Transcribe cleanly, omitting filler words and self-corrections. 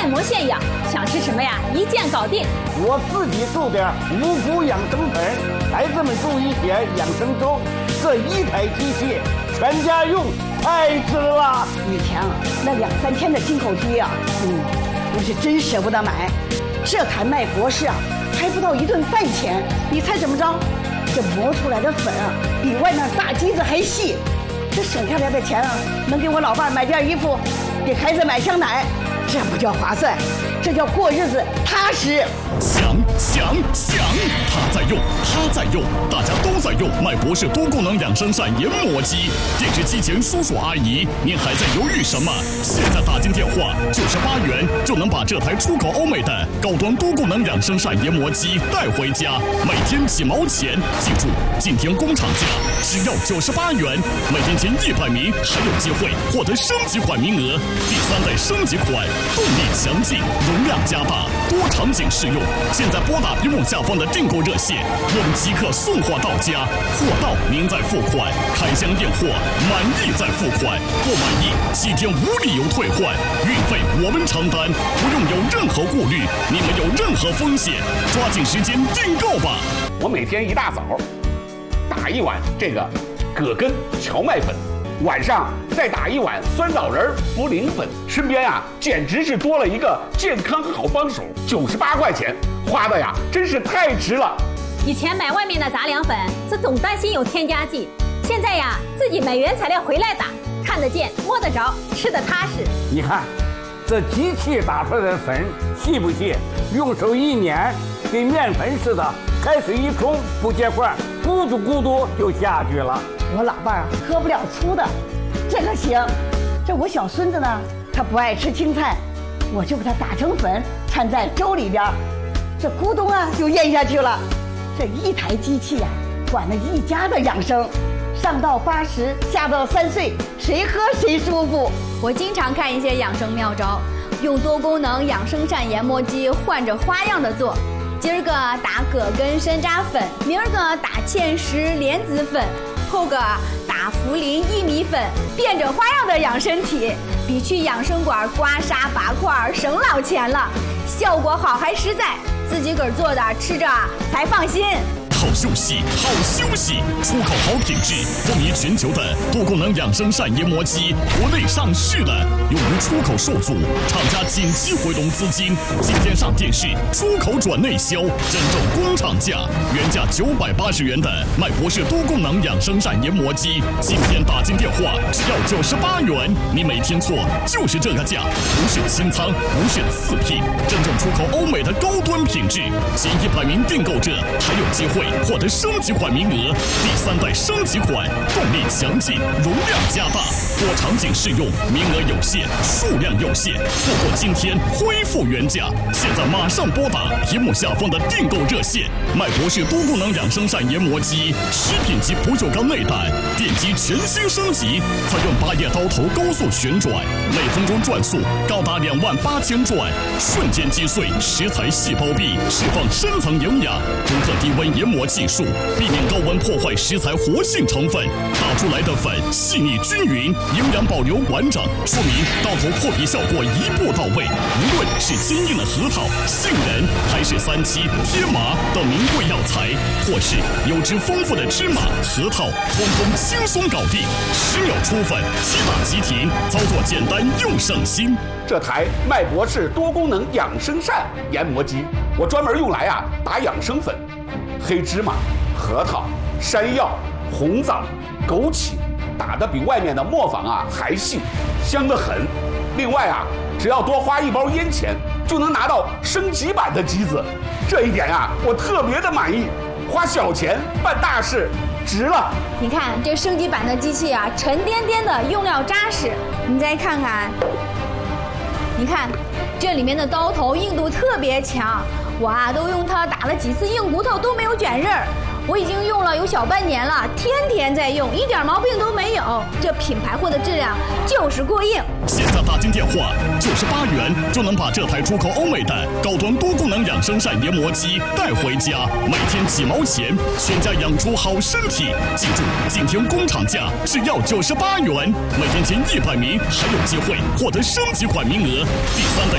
现磨现养，想吃什么呀？一键搞定。 我自己做点五谷养生粉，孩子们做一些养生粥，这一台机器全家用，太值了。 以前啊，那2、3天的进口鸡啊，我是真舍不得买。这台卖博士啊，还不到1顿饭钱。你猜怎么着？这磨出来的粉啊，比外面大机子还细。这省下来的钱啊，能给我老伴买件衣服，给孩子买箱奶，这不叫划算，这叫过日子踏实。 想，他在用，大家都在用麦博士多功能养生膳研磨机。电视机前叔叔阿姨，您还在犹豫什么？现在打进电话，98元就能把这台出口欧美的高端多功能养生膳研磨机带回家，每天几毛钱。记住，今天工厂价只要98元，每天前100名还有机会获得升级款名额。第3代升级款，动力强劲，容量加大，多场景适用。现在拨打屏幕下方的订购热线，我们即刻送货到家，货到您再付款，开箱验货，满意再付款，不满意7天无理由退换，运费我们承担，不用有任何顾虑，你没有任何风险，抓紧时间订购吧。 我每天一大早打一碗这个葛根荞麦粉，晚上再打一碗酸枣仁茯苓粉，身边啊简直是多了一个健康好帮手，98块钱花的呀真是太值了。 以前买外面的杂粮粉，这总担心有添加剂，现在呀自己买原材料回来打，看得见摸得着，吃得踏实。 你看，这机器打出来的粉细不细？用手一捻，跟面粉似的，开水一冲不结块，咕嘟咕嘟就下去了。 我老伴儿喝不了粗的，这个行。这我小孙子呢，他不爱吃青菜，我就把它打成粉，掺在粥里边，这咕咚啊就咽下去了。这一台机器呀，管了一家的养生，上到80，下到3岁，谁喝谁舒服。 我经常看一些养生妙招，用多功能养生膳研磨机换着花样的做。今儿个打葛根山楂粉，明儿个打芡实莲子粉，后个打茯苓薏米粉，变着花样的养身体，比去养生馆刮痧拔块省老钱了，效果好还实在，自己个儿做的吃着才放心。 好休息，出口好品质，风靡全球的多功能养生膳研磨机，国内上市了，由于出口受阻，厂家紧急回笼资金，今天上电视，出口转内销，真正工厂价，原价980元的麦博士多功能养生膳研磨机，今天打进电话只要98元，你没听错，就是这个价，不是清仓，不是次品，真正出口欧美的高端品质，前100名订购者还有机会获得升级款名额。第3代升级款，动力强劲，容量加大，多场景适用，名额有限，数量有限，错过今天恢复原价。现在马上拨打屏幕下方的订购热线，麦博士多功能养生膳研磨机，10品级不锈钢内胆，电机全新升级，采用8叶刀头高速旋转，每分钟转速高达28000转，瞬间击碎食材细胞壁，释放深层营养，独特低温研磨技术，避免高温破坏食材活性成分，打出来的粉细腻均匀，营养保留完整，说明刀头破皮效果一步到位。无论是坚硬的核桃、杏仁，还是3七、天麻等名贵药材，或是油脂丰富的芝麻、核桃，通通轻松搞定，10秒出粉，即打即停，操作简单又省心。 这台麦博士多功能养生膳研磨机，我专门用来打养生粉，黑芝麻、核桃、山药、红枣、枸杞，打得比外面的磨坊还细，香得很。另外只要多花1包烟钱，就能拿到升级版的机子，这一点我特别的满意。花小钱办大事，值了。 你看这升级版的机器沉甸甸的，用料扎实。你再看看，你看这里面的刀头硬度特别强，我都用它打了几次硬骨头都没有卷刃儿。我已经用了有小半年了，天天在用，一点毛病都没有。这品牌货的质量就是过硬。 现在打进电话，98元就能把这台出口欧美的高端多功能养生膳研磨机带回家，每天几毛钱，全家养出好身体。记住，今天工厂价只要98元，每天前100名还有机会获得升级款名额。第3代